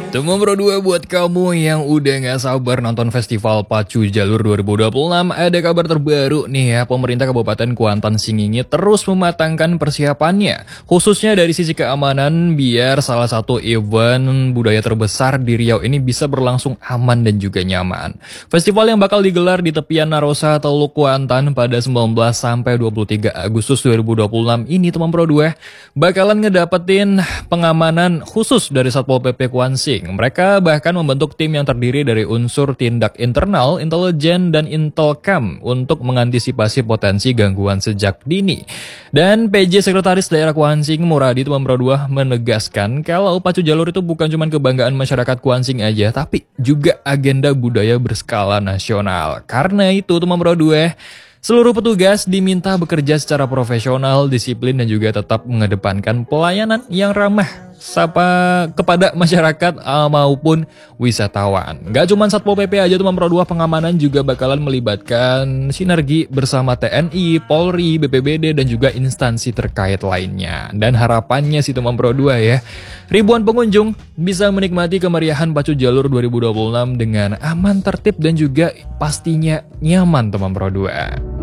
Teman Pro 2 buat kamu yang udah gak sabar nonton Festival Pacu Jalur 2026, ada kabar terbaru nih ya. Pemerintah Kabupaten Kuantan Singingi terus mematangkan persiapannya, khususnya dari sisi keamanan biar salah satu event budaya terbesar di Riau ini bisa berlangsung aman dan juga nyaman. Festival yang bakal digelar di tepian Narosa Teluk Kuantan pada 19 sampai 23 Agustus 2026 ini, teman Pro 2 bakalan ngedapetin pengamanan khusus dari Satpol PP Kuansing. Mereka bahkan membentuk tim yang terdiri dari unsur tindak internal, intelijen, dan intelkam untuk mengantisipasi potensi gangguan sejak dini. Dan PJ Sekretaris Daerah Kuansing Muradi Teman Pro 2 menegaskan kalau Pacu Jalur itu bukan cuma kebanggaan masyarakat Kuansing aja, tapi juga agenda budaya berskala nasional. Karena itu Teman Pro 2, seluruh petugas diminta bekerja secara profesional, disiplin, dan juga tetap mengedepankan pelayanan yang ramah kepada masyarakat maupun wisatawan. Gak cuma Satpol PP aja Teman Pro 2, pengamanan juga bakalan melibatkan sinergi bersama TNI, Polri, BPBD, dan juga instansi terkait lainnya. Dan harapannya sih Teman Pro 2 ya, ribuan pengunjung bisa menikmati kemeriahan Pacu Jalur 2026 dengan aman, tertib, dan juga pastinya nyaman Teman Pro 2.